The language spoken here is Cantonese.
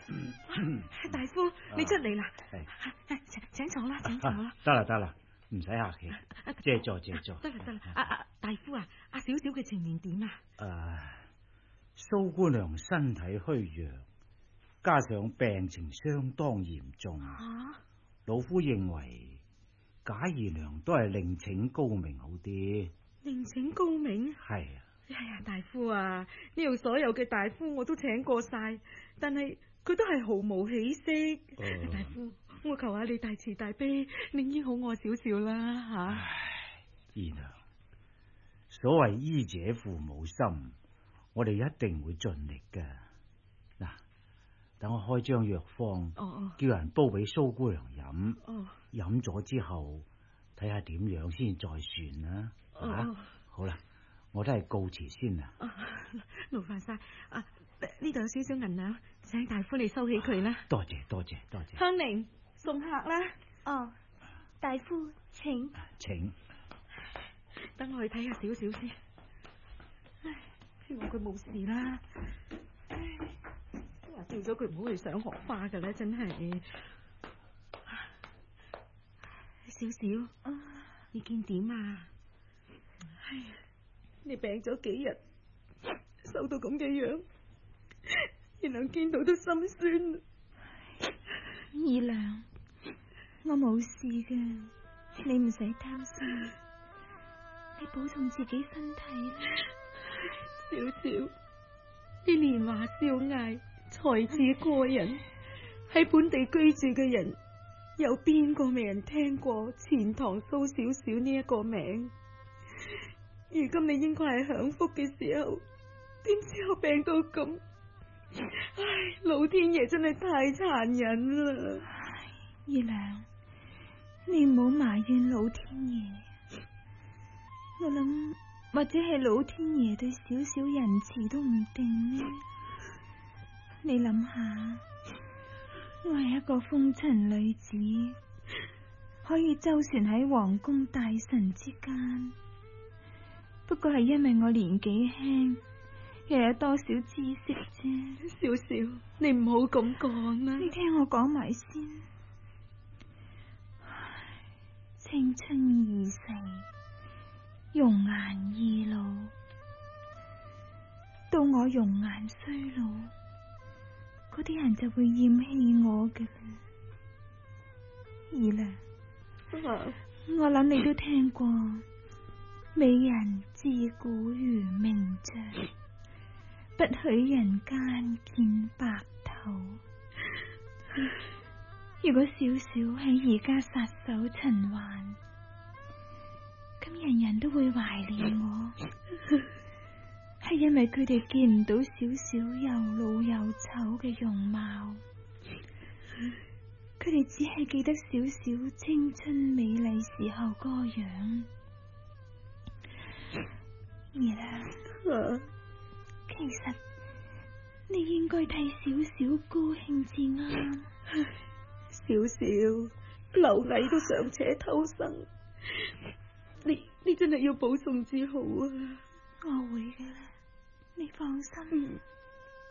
大夫，你出嚟啦，請坐啦，請坐啦。 得啦，唔使客氣，借座。 得啦，大夫啊，阿小小嘅情形點啊？ 蘇姑娘身體虛弱，加上病情相當嚴重，老夫認為賈姨娘都係另請高明好啲。 另請高明？係啊。哎呀，大夫啊，呢度所有嘅大夫我都請過晒，但係佢都係毫無起色。大夫，我求下你大慈大悲，你醫好我少少啦吓。 姨娘，所謂醫者父母心，我哋一定會盡力噶。嗱，等我開張藥方，叫人煲俾蘇姑娘飲。飲咗之後，睇下點樣先再算啦。好啦。我都係告辭先啦。 勞煩晒。呢度有少少銀兩，請大夫你收起佢啦。 多謝。 香菱，送客啦。 大夫請。 等我去睇下少少先。希望佢冇事啦。都話叫咗佢唔好去上荷花噶啦，真係。少少，你見點啊？你病咗幾日，瘦到咁嘅樣，二娘見到都心酸。 二娘，我冇事嘅，你唔使擔心，你保重自己身體啦。 小小，你年華少艾，才智過人，喺本地居住嘅人，有邊個未人聽過錢塘蘇小小呢一個名？如今你應該係享福嘅時候，點知我病到咁？老天爺真係太殘忍啦！ 二娘，你唔好埋怨老天爺，我諗或者係老天爺對少少仁慈都唔定呢。你諗下，我係一個風塵女子，可以周旋喺皇宮大臣之間。不過係因為我年紀輕，又有多少知識啫。 少少，你唔好咁講啦。 你聽我講埋先。青春已逝，容顏易老。到我容顏衰老，嗰啲人就會厭棄我嘅啦。二娘，我諗你都聽過。美人自古如名將，不許人間見白頭。如果小小喺而家撒手塵寰，咁人人都會懷念我，係因為佢哋見唔到小小又老又醜嘅容貌，佢哋只係記得小小青春美麗時候個樣。二娘，其實你應該替小小高興至啱。 小小螻蟻都尚且偷生，你真係要保重至好啊！ 我會嘅啦，你放心。